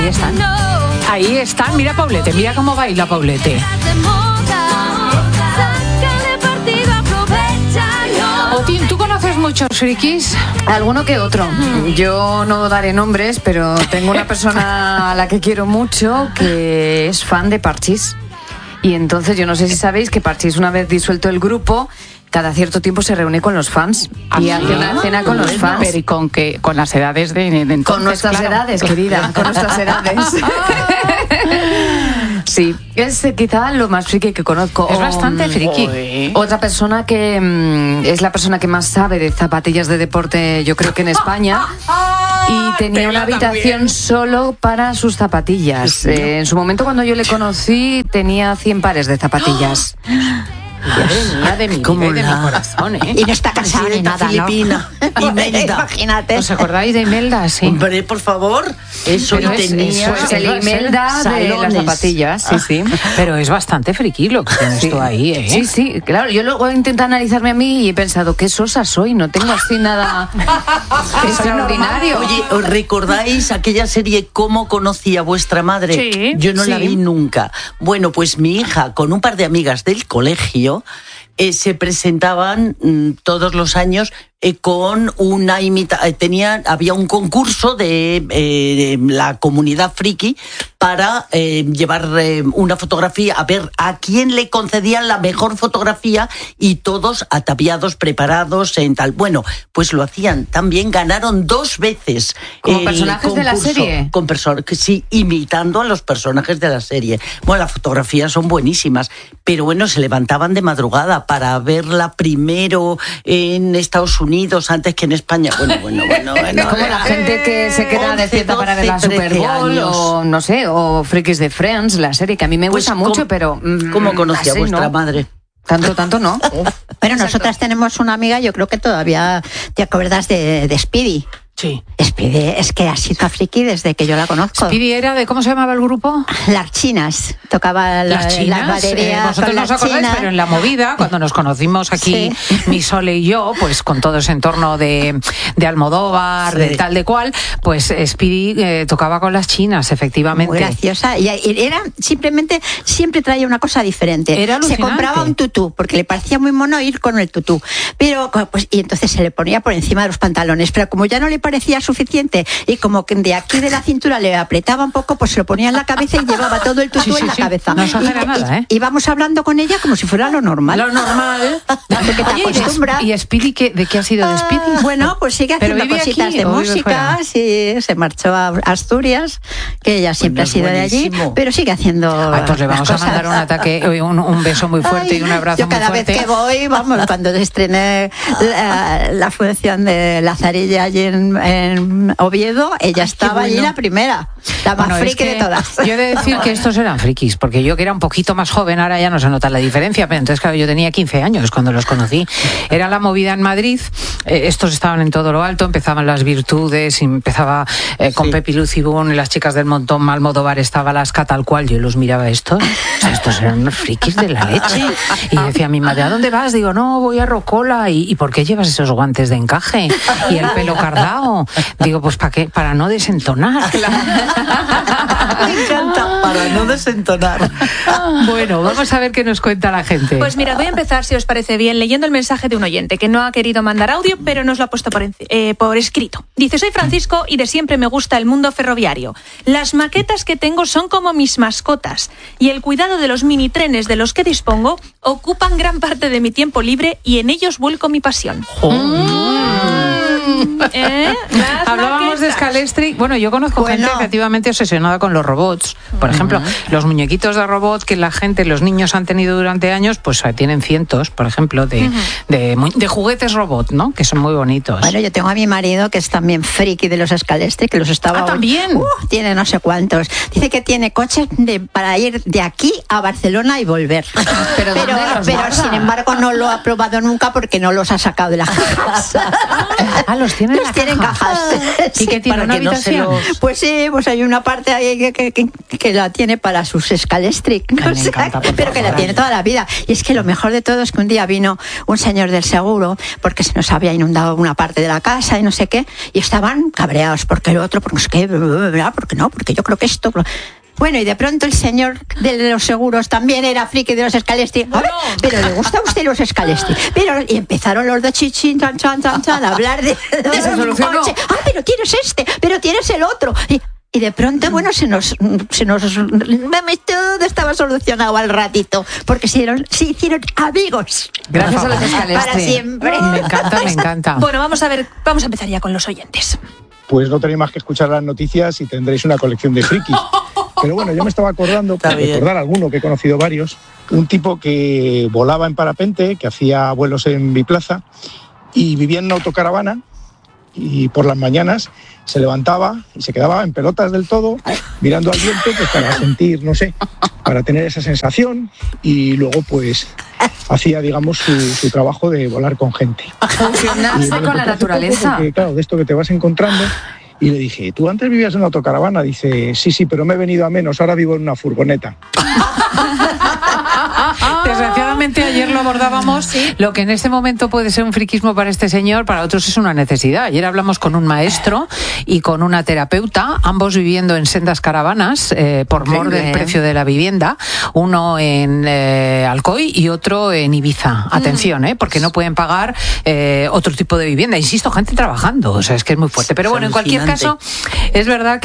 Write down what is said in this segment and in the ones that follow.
Ahí están, mira Paulete, mira cómo baila Paulete. Otín, ¿tú conoces muchos frikis? Alguno que otro. Yo no daré nombres, pero tengo una persona a la que quiero mucho que es fan de Parchís. Y entonces yo no sé si sabéis que Parchís, una vez disuelto el grupo, cada cierto tiempo se reúne con los fans y hace una cena con los fans. Pero ¿y con qué? Con las edades de entonces, con nuestras edades, querida, con nuestras edades. Sí, es quizá lo más friki que conozco. Es bastante friki. Otra persona que es la persona que más sabe de zapatillas de deporte, yo creo que en España. Y tenía una habitación solo para sus zapatillas. En su momento, cuando yo le conocí, tenía 100 pares de zapatillas. Madre mía, de mi vida y de mi corazón, ¿eh? Y no está casada ni nada, filipina, ¿no? Imelda. Imagínate. ¿Os acordáis de Imelda? Sí. Hombre, por favor, eso Pero lo tenía. Pues el Imelda de las zapatillas, sí. Pero es bastante friki lo que tienes tú ahí, ¿eh? Sí, claro. Yo luego he intentado analizarme a mí y he pensado, qué sosa soy, no tengo así nada extraordinario. Oye, ¿os recordáis aquella serie Cómo conocí a vuestra madre? Sí, Yo no la sí. vi nunca. Bueno, pues mi hija, con un par de amigas del colegio, se presentaban todos los años con una había un concurso de la comunidad friki para llevar una fotografía, a ver a quién le concedían la mejor fotografía, y todos ataviados, preparados en tal. Bueno, pues lo hacían también, ganaron 2 veces. ¿Como personajes de la serie? Sí, imitando a los personajes de la serie. Bueno, las fotografías son buenísimas, pero bueno, se levantaban de madrugada para verla primero en Estados Unidos antes que en España. Bueno. Es como la gente que se queda despierta para ver la Super Bowl o no sé, o Frikis de Friends, la serie que a mí me gusta mucho, pero ¿cómo conocí a vuestra no. madre? Tanto no. Bueno, nosotras tenemos una amiga, yo creo que todavía te acuerdas de Speedy. Sí. Speedy es que ha sido friki desde que yo la conozco. ¿Speedy era de cómo se llamaba el grupo? Las chinas. Tocaba Las chinas. la batería. Vosotros no os acordáis, pero en la movida, cuando nos conocimos aquí, mi Sole y yo, pues con todo ese entorno de Almodóvar, de tal de cual, pues Speedy tocaba con las chinas, efectivamente. Muy graciosa. Y era simplemente, siempre traía una cosa diferente. Era se alucinante. compraba un tutú, porque le parecía muy mono ir con el tutú. Pero, pues, y entonces se le ponía por encima de los pantalones. Pero como ya no le parecía suficiente y como que de aquí de la cintura le apretaba un poco, pues se lo ponía en la cabeza y llevaba todo el tutú en la cabeza. No exagera nada, ¿eh? Y íbamos hablando con ella como si fuera lo normal. Lo normal. Porque te acostumbras. ¿Y Speedy de qué ha sido de Speedy? Bueno, pues sigue ¿Pero haciendo vive cositas aquí de o vive música. fuera? Sí, se marchó a Asturias, que ella siempre ha sido de allí, pero sigue haciendo. Pues le vamos a mandar un beso muy fuerte y un abrazo yo cada muy fuerte. vez que voy, vamos, cuando estrené la fundación de Lazarilla allí en Oviedo, ella estaba allí la primera, la más friki de todas. Yo he de decir que estos eran frikis, porque yo que era un poquito más joven, ahora ya no se nota la diferencia, pero entonces claro, yo tenía 15 años cuando los conocí. Era la movida en Madrid, estos estaban en todo lo alto, empezaban las virtudes, empezaba con Pepi Lucibón y las chicas del montón, Almodóvar, estaba la Ska tal cual, yo los miraba estos, o sea, estos eran unos frikis de la leche. Y decía a mi madre, ¿a dónde vas? Digo, no, voy a Rocola. ¿Y por qué llevas esos guantes de encaje? Y el pelo cardao. Digo, pues ¿para qué? Para no desentonar. Me encanta, para no desentonar. Bueno, vamos a ver qué nos cuenta la gente. Pues mirad, voy a empezar, si os parece bien, leyendo el mensaje de un oyente que no ha querido mandar audio, pero nos lo ha puesto por escrito. Dice, soy Francisco y de siempre me gusta el mundo ferroviario. Las maquetas que tengo son como mis mascotas y el cuidado de los mini trenes de los que dispongo ocupan gran parte de mi tiempo libre y en ellos vuelco mi pasión. Hablábamos de Scalestri. Bueno, yo conozco gente efectivamente obsesionada con los robots. Por ejemplo, los muñequitos de robot que la gente, los niños han tenido durante años, pues tienen cientos, por ejemplo, de juguetes robot, ¿no? Que son muy bonitos. Bueno, yo tengo a mi marido que es también friki de los Scalestri, que los estaba... ¿también? Tiene no sé cuántos. Dice que tiene coches para ir de aquí a Barcelona y volver. Pero sin embargo no lo ha probado nunca porque no los ha sacado de la casa. Ah, los tienen en cajas. ¿Y qué tiene, una habitación? Pues sí, pues hay una parte ahí que la tiene para sus Scalestri. Pero que la tiene toda la vida. Y es que lo mejor de todo es que un día vino un señor del seguro porque se nos había inundado una parte de la casa y no sé qué, y estaban cabreados porque el otro, porque no sé qué, porque no, porque yo creo que esto... Bueno, y de pronto el señor de los seguros también era friki de los Scalestri. A ver, pero ¿le gusta a usted los Scalestri? Y empezaron los dos chichín, chan, a hablar de un coche. Ah, pero tienes este, pero tienes el otro. Y de pronto, bueno, todo estaba solucionado al ratito, porque se hicieron amigos. Gracias a los Scalestri. Para siempre. Me encanta. Bueno, vamos a empezar ya con los oyentes. Pues no tenéis más que escuchar las noticias y tendréis una colección de frikis. Pero bueno, yo me estaba acordando, por recordar alguno, que he conocido varios, un tipo que volaba en parapente, que hacía vuelos en biplaza y vivía en una autocaravana, y por las mañanas se levantaba y se quedaba en pelotas del todo, mirando al viento, pues para sentir, no sé, para tener esa sensación, y luego pues hacía, digamos, su trabajo de volar con gente. Funcionarse con la naturaleza. Porque, claro, de esto que te vas encontrando. Y le dije, ¿tú antes vivías en una autocaravana? Dice, sí, pero me he venido a menos, ahora vivo en una furgoneta. Desgraciadamente ayer lo abordábamos, lo que en este momento puede ser un friquismo para este señor, para otros es una necesidad. Ayer hablamos con un maestro y con una terapeuta, ambos viviendo en sendas caravanas por mor del precio de la vivienda, uno en Alcoy y otro en Ibiza. Atención, porque no pueden pagar otro tipo de vivienda. Insisto, gente trabajando, o sea, es que es muy fuerte. Pero bueno, en cualquier caso, es verdad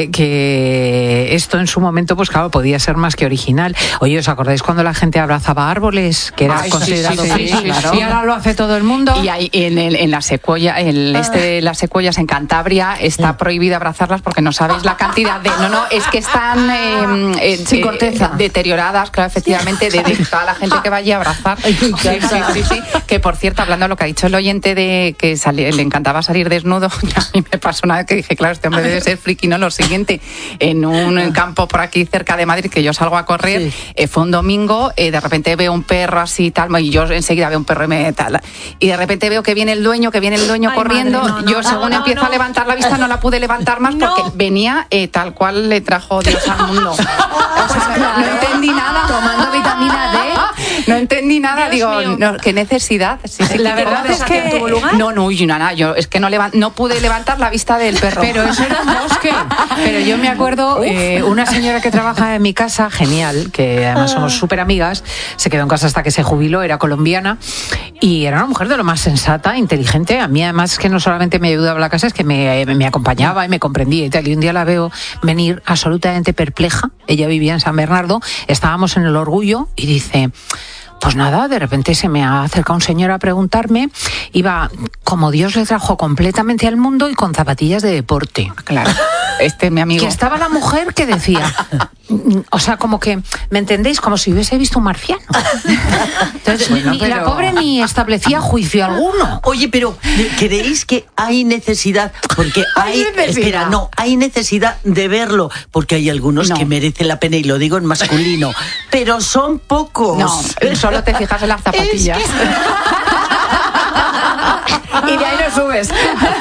que esto en su momento, pues claro, podía ser más que original. Oye, ¿os acordáis cuando la gente abrazaba árboles? Que era considerado friki, claro. Y ahora lo hace todo el mundo. Y hay, en la secuoya, las secuoyas en Cantabria está prohibido abrazarlas porque no sabéis la cantidad de... No, es que están sin corteza, deterioradas, claro, efectivamente, de toda la gente que vaya a abrazar. Sí. Que por cierto, hablando de lo que ha dicho el oyente de que le encantaba salir desnudo, a mí me pasó una vez que dije, claro, este hombre debe ser friki, ¿no? Lo siguiente, en un campo por aquí cerca de Madrid, que yo salgo a correr, fue un domingo, de repente veo un perro así y tal, y yo enseguida veo un perro y de repente veo que viene el dueño corriendo. Madre, yo según empiezo a levantar la vista no la pude levantar más porque venía tal cual le trajo Dios al mundo. O sea, no entendí nada. Tomando vitamina D. No entendí nada, digo, qué necesidad. La verdad es que tuvo lugar. Nada, yo es que no pude levantar la vista del perro. Pero eso era un bosque. Pero yo me acuerdo, una señora que trabaja en mi casa, genial, que además somos súper amigas, se quedó en casa hasta que se jubiló, era colombiana, y era una mujer de lo más sensata, inteligente. A mí además es que no solamente me ayudaba a la casa, es que me acompañaba y me comprendía y tal. Y un día la veo venir absolutamente perpleja. Ella vivía en San Bernardo, estábamos en el Orgullo y dice... Pues nada, de repente se me ha acercado un señor a preguntarme, iba como Dios le trajo completamente al mundo y con zapatillas de deporte. Claro, mi amigo. Que estaba la mujer que decía, o sea, como que, ¿me entendéis? Como si hubiese visto un marciano. Entonces, la pobre ni establecía juicio alguno. Oye, pero ¿creéis que hay necesidad? Porque hay necesidad de verlo, porque hay algunos que merecen la pena, y lo digo en masculino, pero son pocos. No, solo te fijas en las zapatillas. Y de ahí lo subes.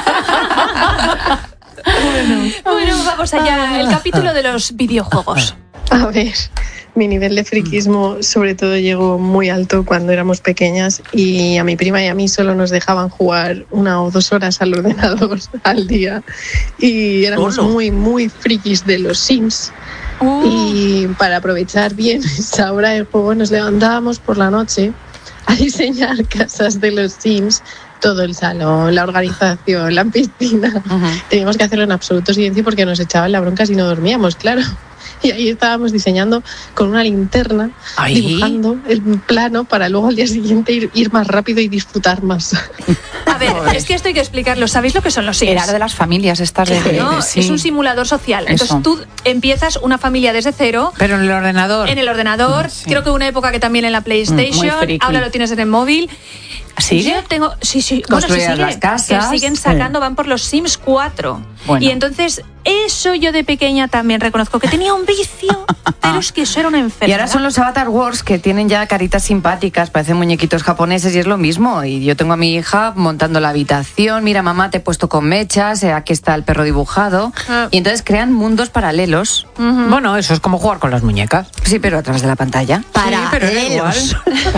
Bueno, vamos allá. El capítulo de los videojuegos. A ver, mi nivel de friquismo sobre todo llegó muy alto cuando éramos pequeñas, y a mi prima y a mí solo nos dejaban jugar 1 o 2 horas al ordenador al día, y éramos muy frikis de los Sims. Y para aprovechar bien esa hora de juego nos levantábamos por la noche a diseñar casas de los Sims, todo el salón, la organización, la piscina. Teníamos que hacerlo en absoluto silencio porque nos echaban la bronca si no dormíamos, claro. Y ahí estábamos diseñando con una linterna, dibujando el plano para luego al día siguiente ir más rápido y disfrutar más. A ver, es que esto hay que explicarlo. ¿Sabéis lo que son los Sims? Era de las familias estas de... No, sí. es un simulador social. Eso. Entonces tú empiezas una familia desde cero. Pero en el ordenador. En el ordenador. Sí. Creo que una época que también en la PlayStation. Ahora lo tienes en el móvil. ¿Sigue? Yo tengo... Sí. Construías Bueno, las casas. Que siguen sacando, van por los Sims 4. Bueno. Y entonces, eso yo de pequeña también reconozco que tenía un vicio, pero es que eso era una enfermedad. Y ahora son los Avatar Wars que tienen ya caritas simpáticas, parecen muñequitos japoneses y es lo mismo. Y yo tengo a mi hija montando la habitación, mira mamá, te he puesto con mechas, aquí está el perro dibujado. Y entonces crean mundos paralelos. Bueno, eso es como jugar con las muñecas. Sí, pero a través de la pantalla. Paralelos.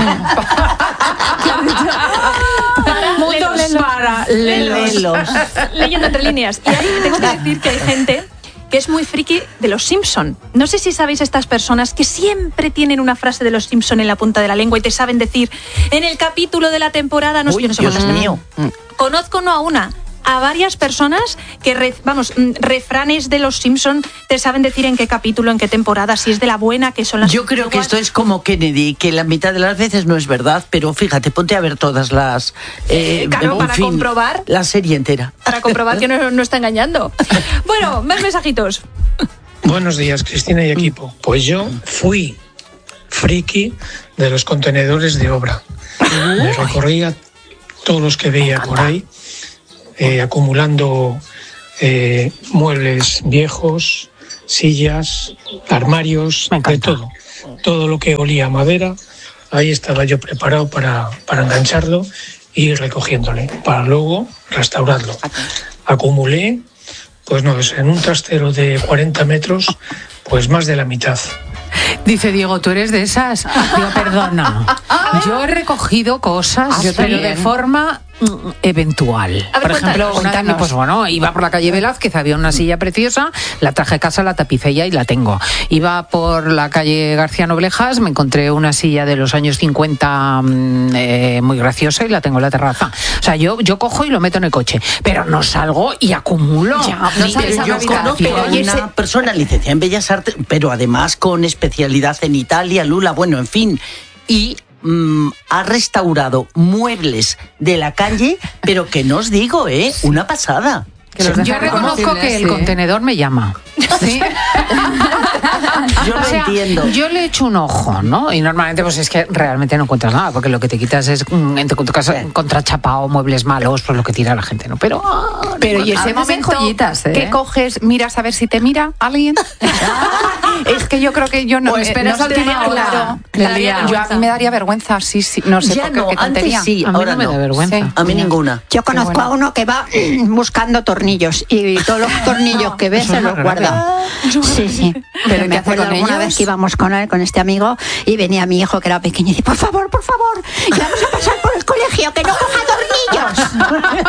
Mundos paralelos. Leyendo entre líneas. Y ahí tengo que decir que hay gente que es muy friki de los Simpson. No sé si sabéis estas personas que siempre tienen una frase de los Simpson en la punta de la lengua y te saben decir en el capítulo de la temporada, no sé, yo no sé Dios cuántas. mío. Conozco no a una, a varias personas que, refranes de los Simpson te saben decir en qué capítulo, en qué temporada, si es de la buena, que son las Yo creo que antiguas. esto es como Kennedy, que la mitad de las veces no es verdad, pero fíjate, ponte a ver todas las... claro, para comprobar. La serie entera. Para comprobar que no está engañando. Bueno, más mensajitos. Buenos días, Cristina y equipo. Pues yo fui friki de los contenedores de obra. Me recorría todos los que veía por ahí, acumulando muebles viejos, sillas, armarios, de todo. Todo lo que olía a madera, ahí estaba yo preparado para engancharlo y ir recogiéndole, para luego restaurarlo. Acumulé, pues no, en un trastero de 40 metros, pues más de la mitad. Dice Diego, ¿tú eres de esas? Digo, perdona. Yo he recogido cosas, pero de forma eventual. A ver, por ejemplo, cuéntanos. una vez, pues bueno, iba por la calle Velázquez, había una silla preciosa, la traje a casa, la tapicé ya y la tengo. Iba por la calle García Noblejas, me encontré una silla de los años 50 muy graciosa y la tengo en la terraza. O sea, yo cojo y lo meto en el coche, pero no salgo y acumulo. No sabes Pero yo conozco a una persona licenciada en Bellas Artes, pero además con especialidad en Italia, Lula, bueno, en fin, y ha restaurado muebles de la calle, pero que no os digo, una pasada. Yo reconozco que el contenedor me llama. ¿Sí? Yo lo entiendo. Yo le echo un ojo, ¿no? Y normalmente pues es que realmente no encuentras nada, porque lo que te quitas es en tu casa contrachapado, muebles malos, pues lo que tira la gente, ¿no? Pero y ese momento joyitas, que coges, miras a ver si te mira alguien. Es que yo creo que yo no. O esperas no a última hora. claro, Te daría yo a vergüenza. mí me daría vergüenza, sí, no sé Ya por qué, no, qué tontería. antes sí, a mí ahora no me da vergüenza. Sí. A mí ninguna. Yo conozco a uno que va buscando tornillos y todos los tornillos que ve eso se es los más guarda. Sí. Pero ¿qué me hace acuerdo con alguna ellos? vez que íbamos con él, con este amigo, y venía mi hijo que era pequeño y dice, por favor, que vamos a pasar por el colegio, que no coja tornillos.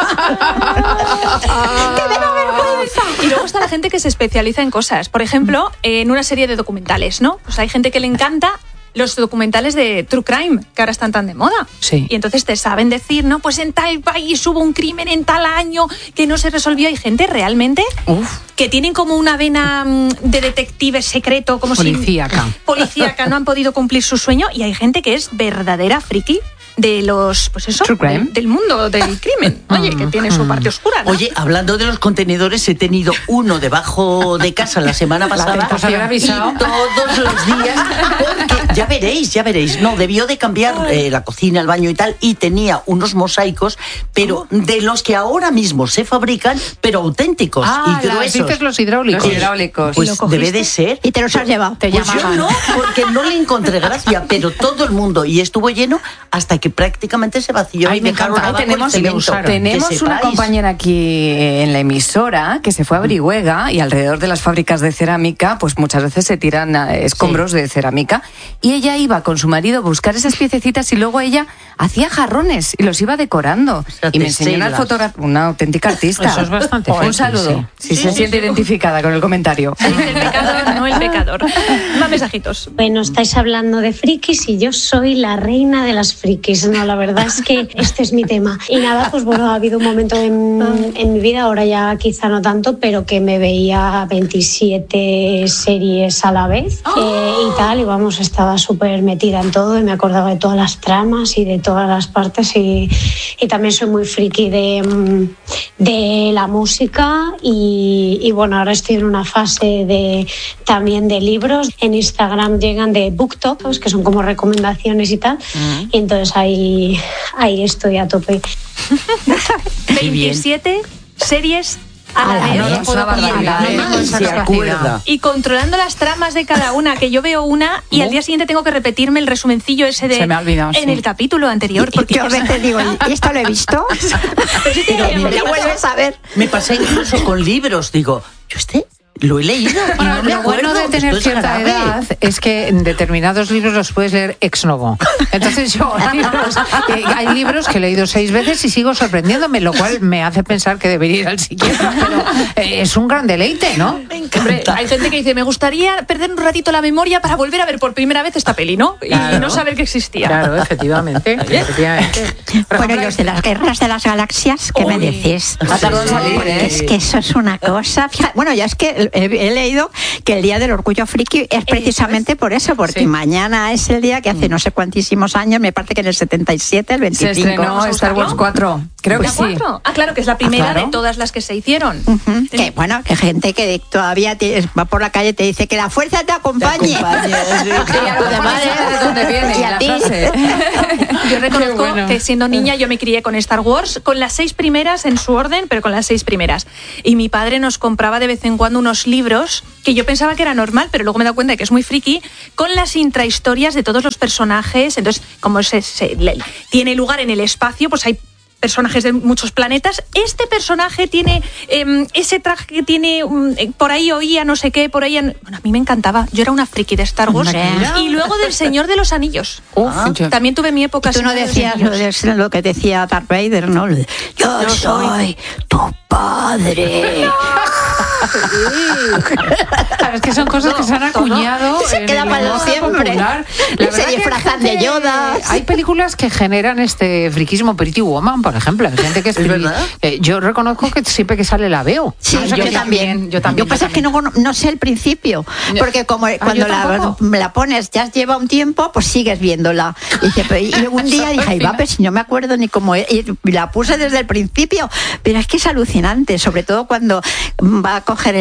¡Que me da vergüenza! Y luego está la gente que se especializa en cosas. Por ejemplo, en una serie de documentales, ¿no? Pues hay gente que le encanta los documentales de True Crime, que ahora están tan de moda. Sí. Y entonces te saben decir, ¿no? Pues en tal país hubo un crimen en tal año que no se resolvió. Hay gente realmente que tienen como una vena de detective secreto, como Policíaca. policíaca, no han podido cumplir su sueño. Y hay gente que es verdadera friki de los, pues eso, True crime. del mundo del crimen. Oye, que tiene su parte oscura, ¿no? Oye, hablando de los contenedores, he tenido uno debajo de casa la semana pasada Pues haber avisado. y todos los días, porque ya veréis, no, debió de cambiar la cocina, el baño y tal, y tenía unos mosaicos, pero de los que ahora mismo se fabrican, pero auténticos y gruesos. Dices los hidráulicos. Los hidráulicos. Pues debe de ser. Y te los has llevado. Te Pues yo llamaban. no, porque no le encontré gracia, pero todo el mundo, y estuvo lleno hasta que prácticamente se vació. Ay, y me dejaron encanta. abajo el Tenemos, cemento. tenemos Que una sepáis. compañera aquí en la emisora que se fue a Brihuega y alrededor de las fábricas de cerámica, pues muchas veces se tiran escombros de cerámica. Y ella iba con su marido a buscar esas piececitas y luego ella hacía jarrones y los iba decorando. sea, Y me enseñó una teselas. fotógrafa, una auténtica artista. Eso es bastante Un fácil, saludo. Si se siente identificada con el comentario. El pecador, no el pecador. Más mensajitos. Bueno, estáis hablando de frikis y yo soy la reina de las frikis. No, la verdad es que este es mi tema. Y nada, pues bueno, ha habido un momento en mi vida, ahora ya quizá no tanto, pero que me veía 27 series a la vez y tal. Y vamos, estaba súper metida en todo y me acordaba de todas las tramas y de todas las partes. Y también soy muy friki de la música. Y bueno, ahora estoy en una fase también de libros. En Instagram llegan de BookTok, que son como recomendaciones y tal. Y entonces ahí estoy a tope. Qué bien. 27 series a la vez. No lo puedo Y controlando las tramas de cada una, que yo veo una y al día siguiente tengo que repetirme el resumencillo ese de... Se me ha olvidado, en el capítulo anterior. Porque yo a veces digo, ¿y esto lo he visto? Pero ya vuelves a ver. Me pasa incluso con libros, digo, yo lo he leído y no me Lo acuerdo. bueno de tener Esto es cierta grave. edad es que en determinados libros los puedes leer ex novo. Entonces yo hay libros que he leído 6 veces y sigo sorprendiéndome, lo cual me hace pensar que debería ir al psiquiatra, pero es un gran deleite, ¿no? Hombre, hay gente que dice, me gustaría perder un ratito la memoria para volver a ver por primera vez esta peli, ¿no? Claro. Y no saber que existía. Claro, efectivamente. Bueno, y los de las guerras de las galaxias, ¿qué me decís? Ha tardado en salir, ¿eh? Es que eso es una cosa... Bueno, ya es que he leído que el Día del Orgullo Friki es precisamente por eso, porque mañana es el día que hace no sé cuantísimos años, me parece que en el 77, el 25. Se estrenó Star Wars 4. Creo que ¿La sí. 4? Ah, claro, que es la primera de todas las que se hicieron. Que bueno, que gente que todavía va por la calle y te dice que la fuerza te acompañe. Y a los demás, ¿de dónde viene Y a la ti. frase? Yo reconozco Qué bueno. que siendo niña yo me crié con Star Wars, con las 6 primeras en su orden, pero con las 6 primeras. Y mi padre nos compraba de vez en cuando unos libros que yo pensaba que era normal, pero luego me he dado cuenta de que es muy friki, con las intrahistorias de todos los personajes. Entonces, como tiene lugar en el espacio, pues hay personajes de muchos planetas. Este personaje tiene ese traje que tiene, por ahí oía no sé qué, por ahí... Bueno, a mí me encantaba. Yo era una friki de Star Wars. Hombre. Y luego del Señor de los Anillos. Yo- También tuve mi época... Tú no Señor de los decías Anillos. lo que decía Darth Vader, ¿no? Yo soy tu padre. Es que son cosas que se han acuñado. Se en queda el para lenguaje siempre. popular. Y se verdad que disfrazan hay de Yoda. Hay películas que generan este friquismo. Pretty Woman, por ejemplo. Hay gente que verdad? yo reconozco que siempre que sale la veo. Sí, O sea, yo que también. yo también. Lo que pasa es que no sé el principio, porque como cuando la pones ya lleva un tiempo, pues sigues viéndola. Y un día dije, ay, va, pero si no me acuerdo ni cómo es. Y la puse desde el principio, pero es que es alucinante, sobre todo cuando va a coger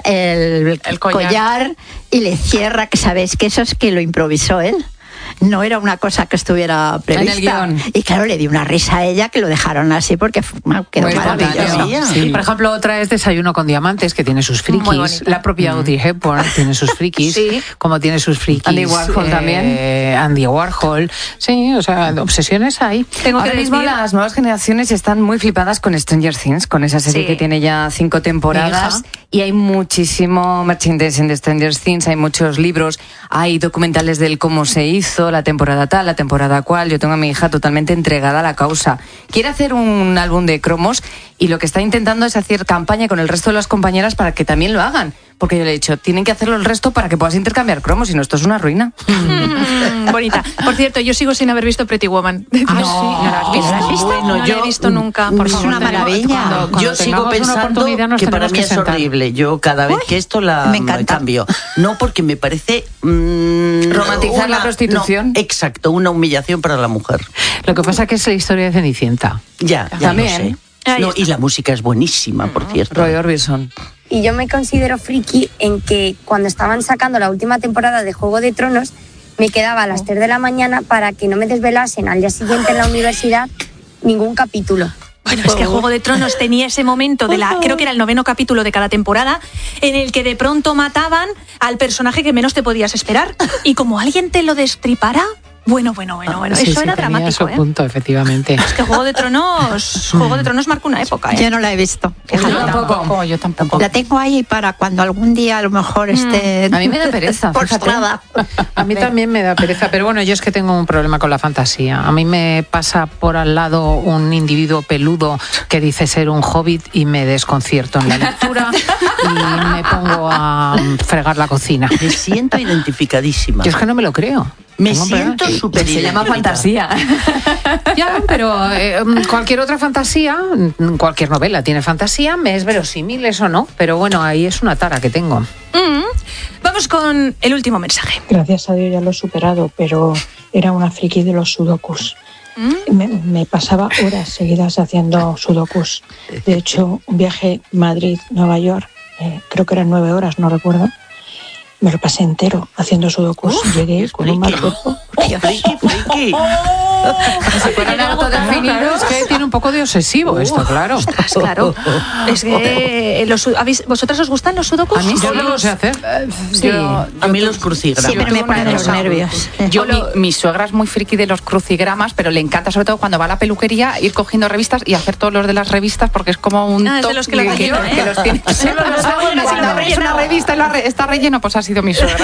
el collar y le cierra, que sabéis que eso es que lo improvisó él. No era una cosa que estuviera prevista. En el guión. Y claro, le dio una risa a ella que lo dejaron así porque quedó Muy maravilloso. bonito. Sí. Por ejemplo, otra es Desayuno con Diamantes, que tiene sus Muy frikis. bonita. La propia Audrey Hepburn tiene sus frikis, Sí. como tiene sus frikis. Andy Warhol también. Andy Warhol. Sí, o sea, obsesiones hay. Tengo Ahora que mismo decir... las nuevas generaciones están muy flipadas con Stranger Things, con esa serie Sí. que tiene ya 5 temporadas. Mi hija. Y hay muchísimo merchandising de Stranger Things, hay muchos libros, hay documentales del cómo se hizo, la temporada tal, la temporada cual. Yo tengo a mi hija totalmente entregada a la causa. Quiere hacer un álbum de cromos y lo que está intentando es hacer campaña con el resto de las compañeras para que también lo hagan. Porque yo le he dicho, tienen que hacerlo el resto para que puedas intercambiar cromos, si no esto es una ruina. Bonita. Por cierto, yo sigo sin haber visto Pretty Woman. no la has visto. ¿No la has visto? Bueno, no la he visto nunca, por es favor. una maravilla. Cuando Yo sigo tengamos una pensando oportunidad nos que para tenemos mí que es sentar. horrible. Yo cada vez que esto la me encanta. cambio. No, porque me parece... Romantizar la prostitución. no, exacto, una humillación para la mujer. Lo que pasa que es la historia de Cenicienta. Ya También. lo sé. Ahí No, está. y la música es buenísima, por cierto. Roy Orbison. Y yo me considero friki en que cuando estaban sacando la última temporada de Juego de Tronos, me quedaba a las 3 de la mañana para que no me desvelasen al día siguiente en la universidad ningún capítulo. Bueno, es que Juego de Tronos tenía ese momento creo que era el 9º capítulo de cada temporada, en el que de pronto mataban al personaje que menos te podías esperar. Y como alguien te lo destripara, bueno. Sí, Eso era tenía dramático, su punto, efectivamente. Es que Juego de Tronos marcó una época, Yo no la he visto. Fíjate. Yo tampoco. La tengo ahí para cuando algún día a lo mejor esté... A mí me da pereza, fíjate. postrada. A mí también me da pereza, pero bueno, yo es que tengo un problema con la fantasía. A mí me pasa por al lado un individuo peludo que dice ser un hobbit y me desconcierto en la lectura y me pongo a fregar la cocina. Me siento identificadísima. Yo es que no me lo creo. Me Tengo un siento problema. súper Se llama fantasía. Ya, pero cualquier otra fantasía, cualquier novela tiene fantasía, me es verosímil, eso no, pero bueno, ahí es una tara que tengo. Vamos con el último mensaje. Gracias a Dios ya lo he superado, pero era una friki de los sudokus. Me pasaba horas seguidas haciendo sudokus. De hecho, un viaje Madrid-Nueva York, creo que eran 9 horas, no recuerdo, me lo pasé entero haciendo sudokus. Llegué con un mal cuerpo Friki. Si fueran autodefinidos, Es que tiene un poco de obsesivo esto, claro. Ostras, claro. Es que ¿vosotras os gustan los sudokus? A mí yo no lo sé hacer. A mí los crucigramas. Siempre me ponen los nervios. Mi suegra es muy friki de los crucigramas, pero le encanta sobre todo cuando va a la peluquería ir cogiendo revistas y hacer todos los de las revistas porque es como un es de los que lo rellenan, que los tiene. Solo los hago cuando ves una revista y está relleno, pues ha sido mi suegra.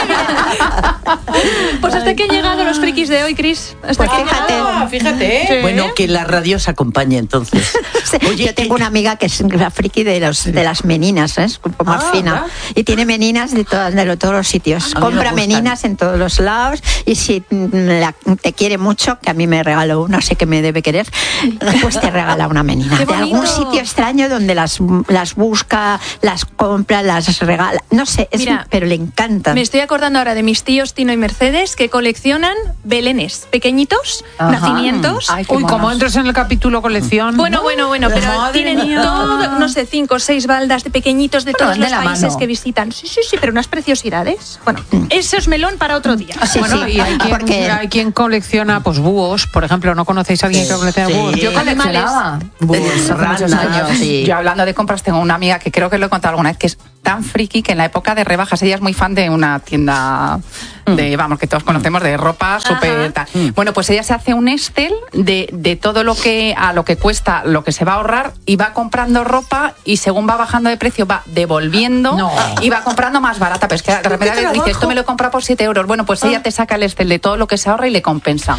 Pues hasta aquí han llegado los frikis de hoy, Cris. Hasta aquí. Fíjate. Sí. Bueno, que la radio se acompañe entonces. Oye, yo tengo una amiga que es la friki de las meninas, ¿eh? Es un poco más fina. Y tiene meninas de todos los sitios. A mí Compra me gustan. meninas en todos los lados y si te quiere mucho, que a mí me regaló una, sé que me debe querer, pues te regala una menina. ¡Qué De algún bonito! sitio extraño donde las busca, las compra, las regala. No sé, Mira, pero le encanta. Me estoy acordando ahora de mis tíos Tino y Mercedes que coleccionan belenes pequeñitos, nacimientos. Ay, qué Uy, como monos. entras en el capítulo colección. Bueno, pero Madre tienen mía. todo, no sé, 5 o 6 baldas de pequeñitos de Bueno, todos van de los la países mano. que visitan. Sí, pero unas preciosidades. Bueno, eso es melón para otro día. Sí, Bueno, sí, y hay quien colecciona pues búhos, por ejemplo. ¿No conocéis a alguien que colecciona Sí. búhos? Yo coleccionaba búhos hace muchos años. sí. Yo hablando de compras tengo una amiga que creo que lo he contado alguna vez que es tan friki que en la época de rebajas ella es muy fan de una tienda de, vamos, que todos conocemos de ropa súper tal. Bueno, pues ella se hace un Excel de todo lo que cuesta, lo que se va a ahorrar y va comprando ropa y según va bajando de precio va devolviendo y va comprando más barata. Pero es que de repente dice, esto me lo he comprado por 7 euros. Bueno, pues ella te saca el Excel de todo lo que se ahorra y le compensa.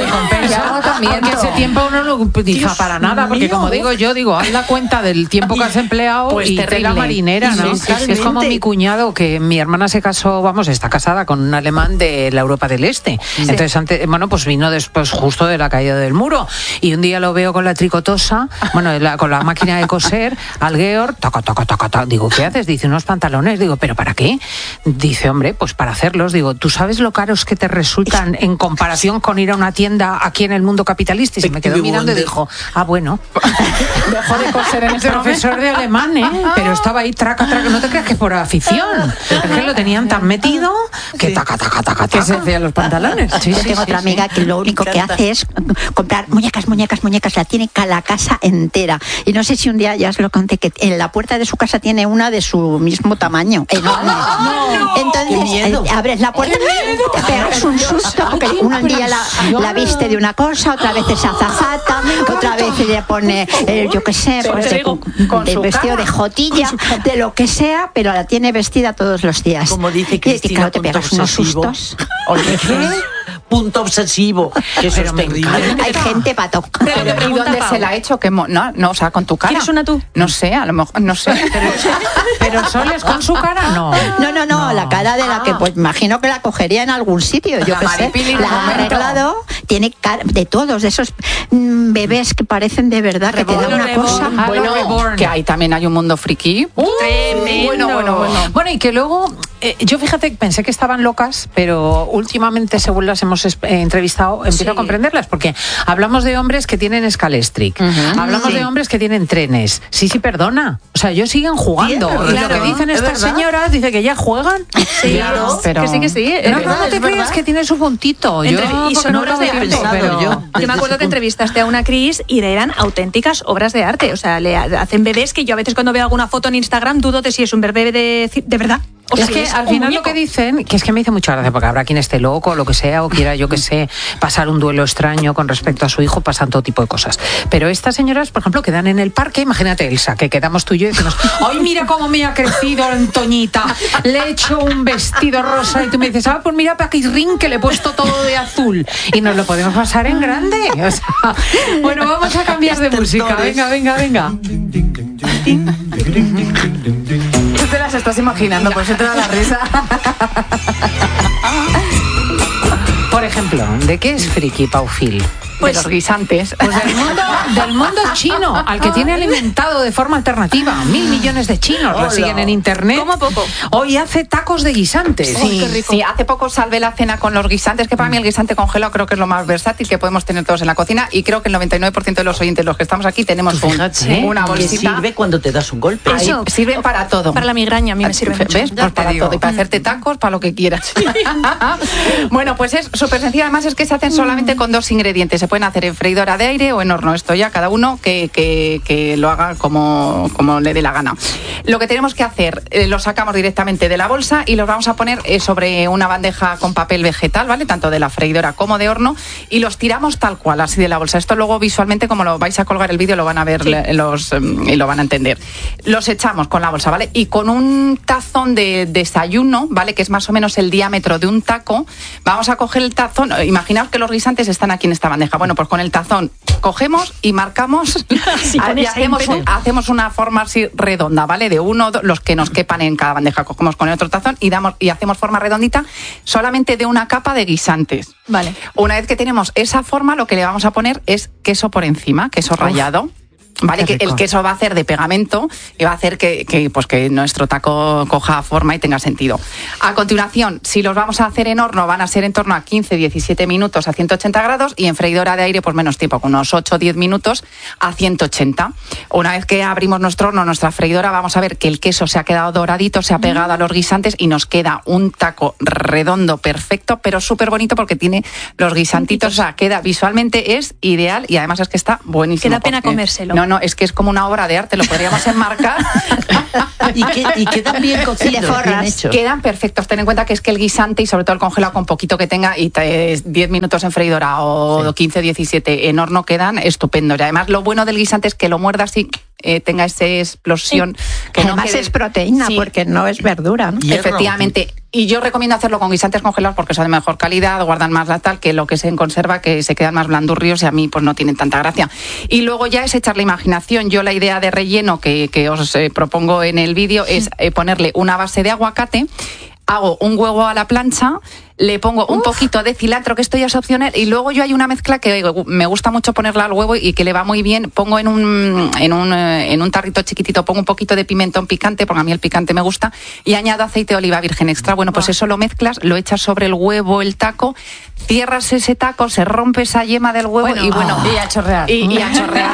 Porque ese tiempo uno no utiliza para nada, porque como digo yo, haz la cuenta del tiempo que has empleado Pues y terrible. tela marinera, ¿no? Sí, Es como mi cuñado, que mi hermana se casó, está casada con un alemán de la Europa del Este. Entonces, pues vino después justo de la caída del muro. Y un día lo veo con la tricotosa, con la máquina de coser, al Georg, taca, taca, taca, taca. Digo, ¿qué haces? Dice, unos pantalones. Digo, ¿pero para qué? Dice, hombre, pues para hacerlos. Digo, ¿tú sabes lo caros que te resultan en comparación con ir a una tienda aquí en el mundo capitalista? Y se me quedó mirando y dijo, bueno. Dejó de coser en ese Profesor de alemán, pero estaba ahí traca, no te creas que por afición. Es que lo tenían tan metido que taca, taca, taca, que se hacían los pantalones. Yo tengo otra amiga que lo único que hace es comprar muñecas, la tiene la casa entera. Y no sé si un día ya os lo conté, que en la puerta de su casa tiene una de su mismo tamaño, enorme. Entonces, abres la puerta, te pegas un susto, porque un día la viste de una cosa, otra vez es azafata, otra vez le pone, yo qué sé, pues de vestido de jotilla, de lo que sea, pero la tiene vestida todos los días. Como dice Y Cristina, claro, te punto pegas unos obsesivo. sustos. Oye, punto obsesivo. Que eso es terrible. Hay gente pato. ¿Y dónde se la ha hecho? No, o sea, con tu cara. ¿Quieres una tú? No sé, a lo mejor, no sé. Pero Soles con su cara, no. No, la cara de la que pues imagino que la cogería en algún sitio, yo La qué sé. Maripili, La un ha momento. arreglado, tiene cara de todos, de esos bebés que parecen de verdad, que te dan una cosa. Bueno, que ahí también hay un mundo friki. Tremendo. Bueno, y que luego, yo fíjate, pensé que estaban locas, pero últimamente, según las hemos entrevistado, empiezo a comprenderlas, porque hablamos de hombres que tienen Scalestric, hablamos de hombres que tienen trenes. Sí, perdona. O sea, ellos siguen jugando. Y lo que dicen estas señoras, dice que ya juegan. Sí, Claro, pero... que sí. No te creas que tiene su puntito. Y porque son no obras lo de había arte. pensado, pero Yo me acuerdo que entrevistaste a una Cris y eran auténticas obras de arte. O sea, le hacen bebés que yo a veces cuando veo alguna foto en Instagram dudo de si es un bebé de verdad. O es si que es al un final muñeco. lo que dicen, que es que me hizo mucha gracia, porque habrá quien esté loco o lo que sea, o quiera, yo que sé, pasar un duelo extraño con respecto a su hijo, pasan todo tipo de cosas. Pero estas señoras, por ejemplo, quedan en el parque, imagínate, Elsa, que quedamos tú y yo y decimos, ¡ay, mira cómo me ha crecido Antoñita! Le he hecho un vestido rosa y tú me dices, pues mira, Paquirrín, que le he puesto todo de azul. Y nos lo podemos pasar en grande. O sea, bueno, vamos a cambiar de música. Venga. Tú te las estás imaginando, por eso te da la risa. Por ejemplo, ¿de qué es friki, Paufil? de los guisantes. Pues del mundo chino, al que tiene alimentado de forma alternativa. 1.000 millones de chinos lo siguen en internet. ¿Cómo poco? Hoy hace tacos de guisantes. Sí, hace poco salvé la cena con los guisantes, que para mí el guisante congelado creo que es lo más versátil que podemos tener todos en la cocina, y creo que el 99% de los oyentes, los que estamos aquí, tenemos una bolsita. Sirve cuando te das un golpe. Eso. Sirven para todo. Para la migraña a mí me sirve mucho. ¿Ves? Pues para todo. Y para hacerte tacos, para lo que quieras. Bueno, pues es súper sencillo. Además es que se hacen solamente con 2 ingredientes. Se pueden hacer en freidora de aire o en horno. Esto ya cada uno que lo haga como le dé la gana. Lo que tenemos que hacer, lo sacamos directamente de la bolsa y los vamos a poner sobre una bandeja con papel vegetal, ¿vale? Tanto de la freidora como de horno, y los tiramos tal cual, así de la bolsa. Esto luego visualmente, como lo vais a colgar el vídeo, lo van a ver y lo van a entender. Los echamos con la bolsa, ¿vale? Y con un tazón de desayuno, ¿vale? Que es más o menos el diámetro de un taco, vamos a coger el tazón. Imaginaos que los guisantes están aquí en esta bandeja. Bueno, pues con el tazón cogemos y marcamos y hacemos una forma así redonda, ¿vale? De uno, los que nos quepan en cada bandeja. Cogemos con el otro tazón y hacemos forma redondita solamente de una capa de guisantes. Vale. Una vez que tenemos esa forma, lo que le vamos a poner es queso por encima, queso rallado. Vale, que el queso va a hacer de pegamento y va a hacer que nuestro taco coja forma y tenga sentido. A continuación, si los vamos a hacer en horno, van a ser en torno a 15-17 minutos a 180 grados, y en freidora de aire, pues menos tiempo, con unos 8-10 minutos a 180. Una vez que abrimos nuestro horno, nuestra freidora, vamos a ver que el queso se ha quedado doradito, se ha pegado a los guisantes y nos queda un taco redondo, perfecto, pero súper bonito porque tiene los guisantitos. O sea, queda visualmente, es ideal, y además es que está buenísimo. Queda pena comérselo. No, es que es como una obra de arte, lo podríamos enmarcar. y quedan bien cocidos, bien hechos. Quedan perfectos. Ten en cuenta que es que el guisante, y sobre todo el congelado, con poquito que tenga, y 10 minutos en freidora o 15-17 en horno, quedan estupendos. Y además lo bueno del guisante es que lo muerdas y tenga esa explosión. Que además no quede... es proteína, porque no es verdura, ¿no? Efectivamente. Y yo recomiendo hacerlo con guisantes congelados porque son de mejor calidad, guardan más la tal, que lo que se en conserva, que se quedan más blandurrios, y a mí pues no tienen tanta gracia. Y luego ya es echar la imaginación. Yo la idea de relleno que os propongo en el vídeo es ponerle una base de aguacate, hago un huevo a la plancha, le pongo un poquito de cilantro, que esto ya es opcional, y luego yo hay una mezcla que me gusta mucho ponerla al huevo y que le va muy bien. Pongo en un tarrito chiquitito, pongo un poquito de pimentón picante, porque a mí el picante me gusta, y añado aceite de oliva virgen extra. Bueno, pues eso lo mezclas, lo echas sobre el huevo, el taco, cierras ese taco, se rompe esa yema del huevo y a chorrear. Y a chorrear.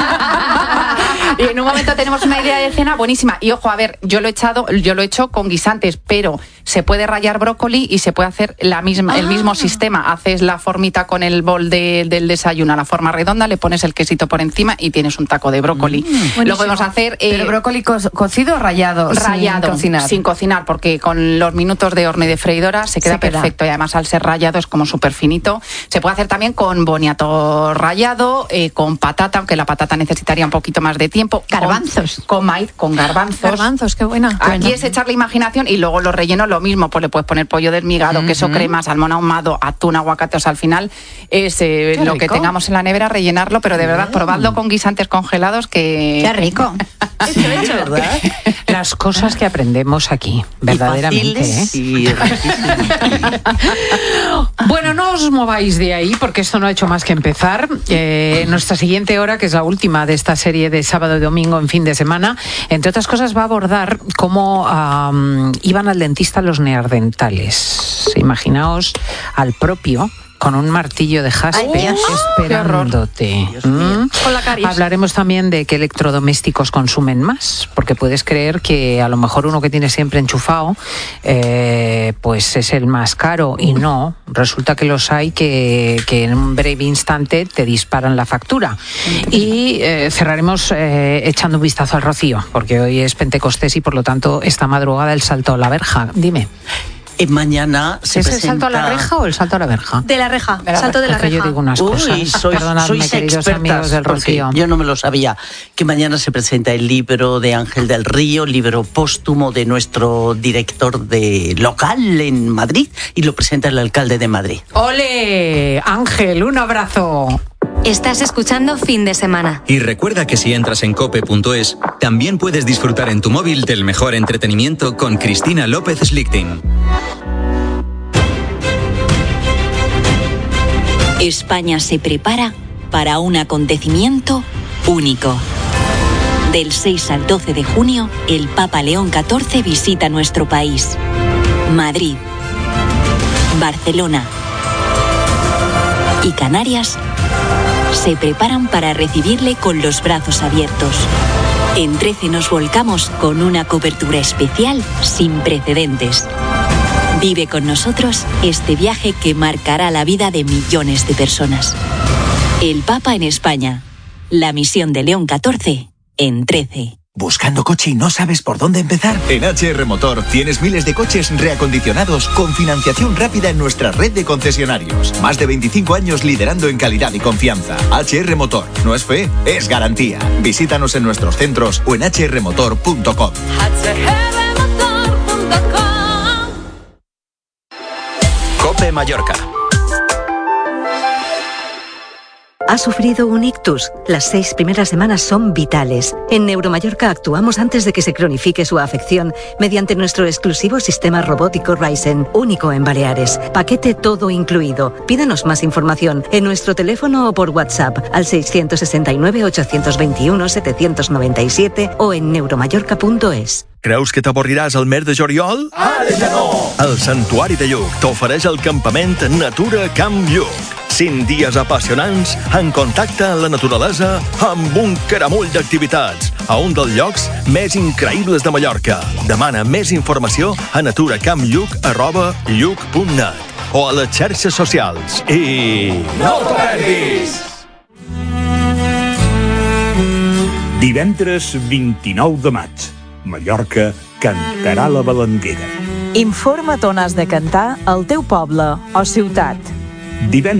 Y en un momento tenemos una idea de cena buenísima. Y ojo, a ver, yo lo he hecho con guisantes, pero se puede rallar brócoli y se puede hacer el mismo sistema. Haces la formita con el bol del desayuno, a la forma redonda, le pones el quesito por encima y tienes un taco de brócoli. Lo podemos hacer... ¿Pero brócoli cocido o rallado? Sin cocinar, porque con los minutos de horno y de freidora se queda perfecto. Y además, al ser rallado, es como súper finito. Se puede hacer también con boniato rallado, con patata, aunque la patata necesitaría un poquito más de tiempo. Garbanzos. Con maíz, con garbanzos. Garbanzos, qué buena. Aquí es echar la imaginación, y luego los rellenos lo mismo, pues le puedes poner pollo desmigado, queso crema, salmón ahumado, atún, aguacate. O sea, al final es lo que tengamos en la nevera, rellenarlo, pero de verdad, probadlo con guisantes congelados que... ¡Qué rico! Hecho, ¿verdad? Las cosas que aprendemos aquí, verdaderamente. Bueno, no os mováis de ahí, porque esto no ha hecho más que empezar. Nuestra siguiente hora, que es la última de esta serie de sábado y domingo en fin de semana, entre otras cosas va a abordar cómo iban al dentista los neandertales. Imaginaos al propio con un martillo de jaspe esperándote. Con la caries. Hablaremos también de qué electrodomésticos consumen más, porque puedes creer que a lo mejor uno que tienes siempre enchufado pues es el más caro, y no. Resulta que los hay que en un breve instante te disparan la factura. Y cerraremos echando un vistazo al rocío, porque hoy es Pentecostés y por lo tanto esta madrugada el salto a la verja. Dime. Mañana se presenta... ¿Es el salto a la reja o el salto a la verja? De la reja, salto de la reja. Yo digo unas cosas. Perdonadme, queridos amigos del Rocío. Yo no me lo sabía. Que mañana se presenta el libro de Ángel del Río, libro póstumo de nuestro director de local en Madrid, y lo presenta el alcalde de Madrid. ¡Ole! Ángel, un abrazo. Estás escuchando Fin de Semana. Y recuerda que si entras en cope.es, también puedes disfrutar en tu móvil del mejor entretenimiento con Cristina López Slichting. España se prepara para un acontecimiento único. Del 6 al 12 de junio, el Papa León XIV visita nuestro país. Madrid, Barcelona y Canarias se preparan para recibirle con los brazos abiertos. En 13 nos volcamos con una cobertura especial sin precedentes. Vive con nosotros este viaje que marcará la vida de millones de personas. El Papa en España. La misión de León XIV en 13. ¿Buscando coche y no sabes por dónde empezar? En HR Motor tienes miles de coches reacondicionados con financiación rápida en nuestra red de concesionarios. Más de 25 años liderando en calidad y confianza. HR Motor. No es fe, es garantía. Visítanos en nuestros centros o en hrmotor.com. COPE Mallorca. ¿Ha sufrido un ictus? Las 6 primeras semanas son vitales. En Neuromallorca actuamos antes de que se cronifique su afección mediante nuestro exclusivo sistema robótico Ryzen, único en Baleares. Paquete todo incluido. Pídanos más información en nuestro teléfono o por WhatsApp al 669-821-797 o en neuromallorca.es. Creus que t'avorriràs al mes de juliol? Ara ja no! El Santuari de Lluc t'ofereix el campament Natura Camp Lluc. 5 dies apassionants en contacte amb la naturalesa amb un caramull d'activitats a un dels llocs més increïbles de Mallorca. Demana més informació a naturacamplluc@lluc.net o a les xarxes socials. I... No t'ho perdis! Divendres 29 de maig, Mallorca cantarà la balanguera. Informa't on has de cantar al teu poble o ciutat. Divendres